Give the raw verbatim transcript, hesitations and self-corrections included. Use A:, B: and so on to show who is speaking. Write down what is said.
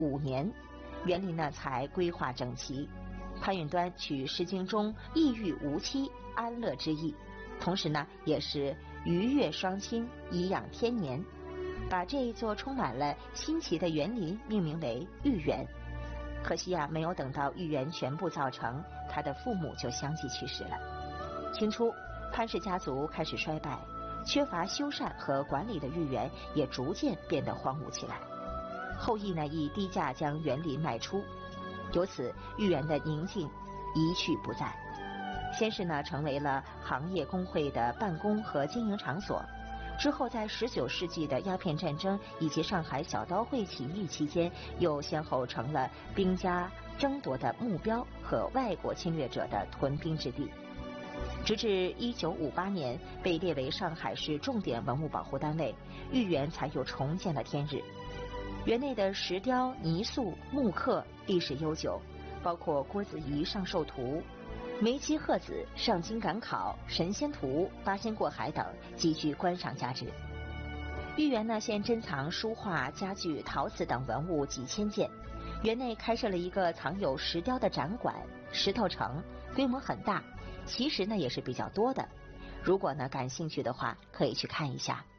A: 五年，园林呢才规划整齐。潘允端取《诗经》中“异域无期，安乐”之意，同时呢也是鱼跃双亲，颐养天年，把这一座充满了新奇的园林命名为豫园。可惜啊，没有等到豫园全部造成，他的父母就相继去世了。清初，潘氏家族开始衰败，缺乏修缮和管理的豫园也逐渐变得荒芜起来。后羿呢以低价将园林卖出，由此豫园的宁静一去不再。先是呢成为了行业工会的办公和经营场所，之后在十九世纪的鸦片战争以及上海小刀会起义期间，又先后成了兵家争夺的目标和外国侵略者的屯兵之地。直至一九五八年被列为上海市重点文物保护单位，豫园才有重见的天日。园内的石雕、泥塑、木刻历史悠久，包括郭子仪上寿图、梅妻鹤子上京赶考、神仙图、八仙过海等，极具观赏价值。豫园呢现珍藏书画、家具、陶瓷等文物几千件，园内开设了一个藏有石雕的展馆——石头城，规模很大，其实呢也是比较多的。如果呢感兴趣的话，可以去看一下。